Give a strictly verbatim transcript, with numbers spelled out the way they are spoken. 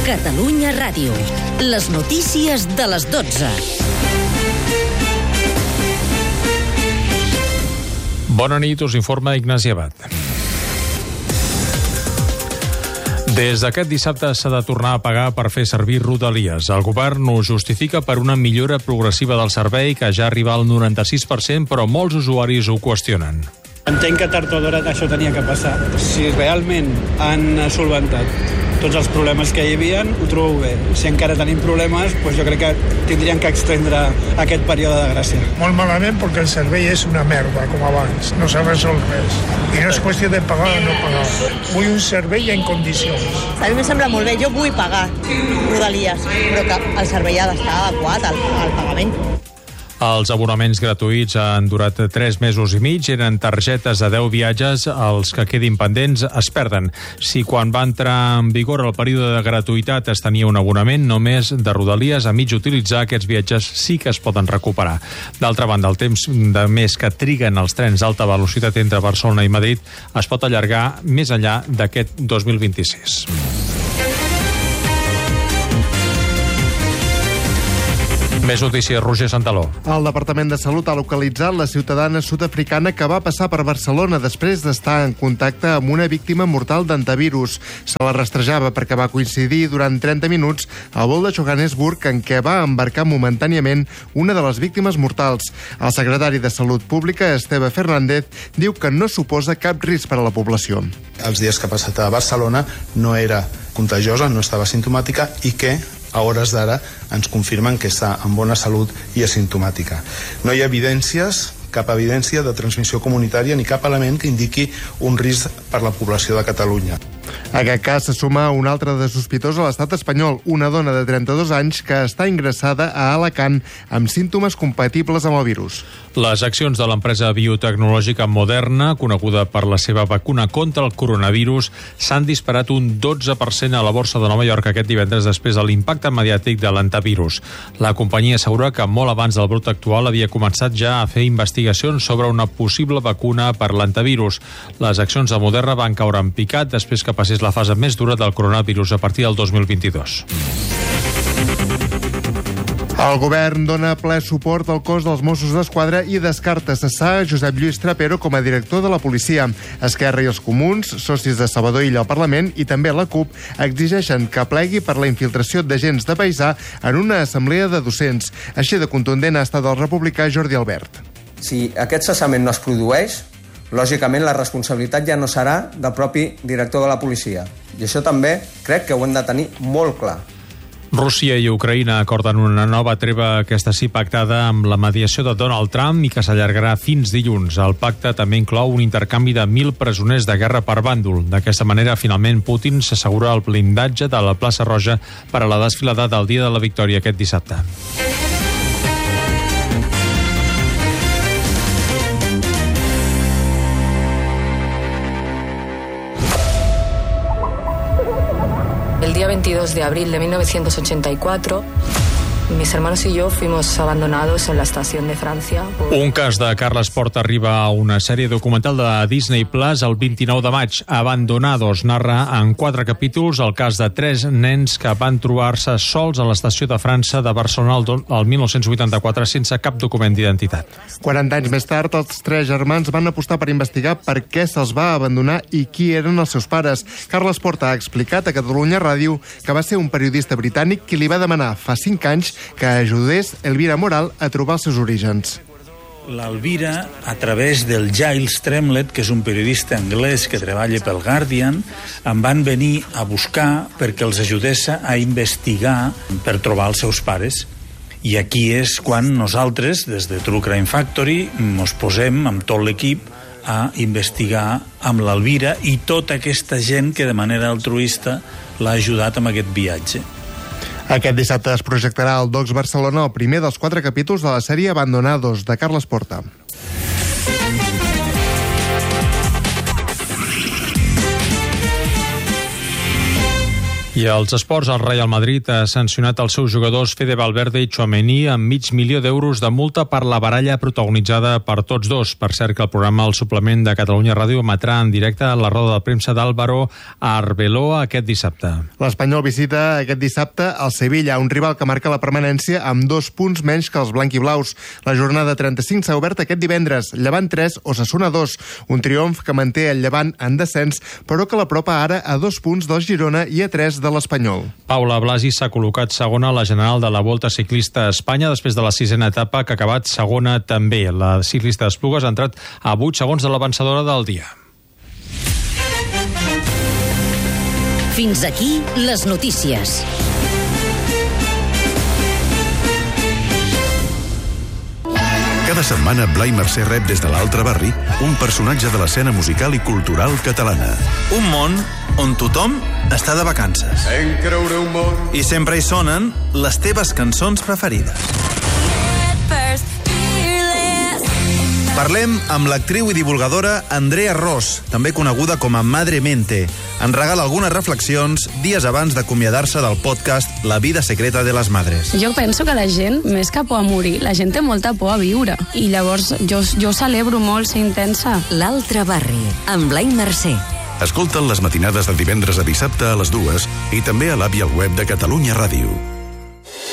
Catalunya Ràdio. Les notícies de les dotze. Bona nit, us informa Ignasi Abad. Des d'aquest dissabte s'ha de tornar a pagar per fer servir Rodalies. El govern ho justifica per una millora progressiva del servei que ja arriba al noranta-sis per cent, però molts usuaris ho qüestionen. Entenc que tard o d'hora això tenia que passar. Si realment han solventat tots els problemes que hi havia, ho trobo bé. Si encara tenim problemes, doncs jo crec que tindrien que extendre aquest període de gràcia. Molt malament perquè el servei és una merda, com abans. No s'ha resolt res. I no és qüestió de pagar o no pagar. Vull un servei en condicions. A mi em sembla molt bé. Jo vull pagar Rodalies, però que el servei ha d'estar adequat al, al pagament. Els abonaments gratuïts han durat tres mesos i mig, eren targetes de deu viatges, els que quedin pendents es perden. Si quan va entrar en vigor el període de gratuïtat es tenia un abonament només de Rodalies, a mig utilitzar aquests viatges sí que es poden recuperar. D'altra banda, el temps de més que triguen els trens d'alta velocitat entre Barcelona i Madrid es pot allargar més enllà d'aquest dos mil vint-i-sis. Més notícies, Roger Santaló. El Departament de Salut ha localitzat la ciutadana sud-africana que va passar per Barcelona després d'estar en contacte amb una víctima mortal d'antivirus. Se la rastrejava perquè va coincidir durant trenta minuts al vol de Johannesburg en què va embarcar momentàniament una de les víctimes mortals. El secretari de Salut Pública, Esteve Fernández, diu que no suposa cap risc per a la població. Els dies que ha passat a Barcelona no era contagiosa, no estava simptomàtica i que a hores d'ara ens confirmen que està en bona salut i asimptomàtica. No hi ha evidències, cap evidència de transmissió comunitària ni cap element que indiqui un risc per la població de Catalunya. A aquest cas se suma un altre de sospitós a l'estat espanyol, una dona de trenta-dos anys que està ingressada a Alacant amb símptomes compatibles amb el virus. Les accions de l'empresa biotecnològica Moderna, coneguda per la seva vacuna contra el coronavirus, s'han disparat un dotze per cent a la borsa de Nova York aquest divendres després de l'impacte mediàtic de l'antivirus. La companyia assegura que molt abans del brot actual havia començat ja a fer investigacions sobre una possible vacuna per l'antivirus. Les accions de Moderna van caure en picat després que passés la fase més dura del coronavirus a partir del dos mil vint-i-dos. El govern dona ple suport al cos dels Mossos d'Esquadra i descarta cessar Josep Lluís Trapero com a director de la policia. Esquerra i els Comuns, socis de Salvador Illa al Parlament i també la CUP exigeixen que plegui per la infiltració d'agents de paisà en una assemblea de docents. Així de contundent ha estat el republicà Jordi Albert. Si aquest cessament no es produeix, lògicament la responsabilitat ja no serà del propi director de la policia. I això també crec que ho hem de tenir molt clar. Rússia i Ucraïna acorden una nova treva, aquesta sí pactada amb la mediació de Donald Trump i que s'allargarà fins dilluns. El pacte també inclou un intercanvi de mil presoners de guerra per bàndol. D'aquesta manera, finalment, Putin s'assegura el blindatge de la plaça Roja per a la desfilada del Dia de la Victòria aquest dissabte. El día veintidós de abril de mil novecientos ochenta y cuatro, mis hermanos y yo fuimos abandonados en la estación de Francia. Un cas de Carles Porta arriba a una sèrie documental de Disney Plus el vint-i-nou de maig. Abandonados narra en quatre capítols el cas de tres nens que van trobar-se sols a l'estació de França de Barcelona el mil nou-cents vuitanta-quatre sense cap document d'identitat. quaranta anys més tard, els tres germans van apostar per investigar per què se'ls va abandonar i qui eren els seus pares. Carles Porta ha explicat a Catalunya Ràdio que va ser un periodista britànic qui li va demanar fa cinc anys que ajudés Elvira Moral a trobar els seus orígens. L'Elvira, a través del Giles Tremlett, que és un periodista anglès que treballa pel Guardian, em van venir a buscar perquè els ajudés a investigar per trobar els seus pares. I aquí és quan nosaltres, des de True Crime Factory, ens posem amb tot l'equip a investigar amb l'Elvira i tota aquesta gent que de manera altruista l'ha ajudat amb aquest viatge. Aquest dissabte es projectarà al Docs Barcelona el primer dels quatre capítols de la sèrie Abandonados, de Carles Porta. I als esports, el Real Madrid ha sancionat els seus jugadors Fede Valverde i Tchouaméni amb mig milió d'euros de multa per la baralla protagonitzada per tots dos. Per cert, que el programa El Suplement de Catalunya Ràdio emetrà en directe la roda de premsa d'Álvaro Arbeloa aquest dissabte. L'Espanyol visita aquest dissabte al Sevilla, un rival que marca la permanència amb dos punts menys que els blanquiblaus. La jornada trenta-cinc s'ha obert aquest divendres, Llevant tres, Osasuna dos. Un triomf que manté el Llevant en descens, però que l'apropa ara a dos punts del Girona i a tres de l'Espanyol. Paula Blasi s'ha col·locat segona a la general de la Volta Ciclista a Espanya després de la sisena etapa que ha acabat segona també. La ciclista d'Esplugues ha entrat a vuit segons de la vencedora del dia. Fins aquí les notícies. Cada setmana Blai Mercè rep des de l'altre barri un personatge de l'escena musical i cultural catalana. Un món on tothom està de vacances. En creure un món. I sempre hi sonen les teves cançons preferides. Parlem amb l'actriu i divulgadora Andrea Ros, també coneguda com a Madre Mente. Ens regala algunes reflexions dies abans d'acomiadar-se del podcast La vida secreta de les madres. Jo penso que la gent, més que por a morir, la gent té molta por a viure. I llavors jo, jo celebro molt ser intensa. L'altre barri, amb Blai Mercè. Escolta'n les matinades de divendres a dissabte a les dues i també a l'app i al web de Catalunya Ràdio.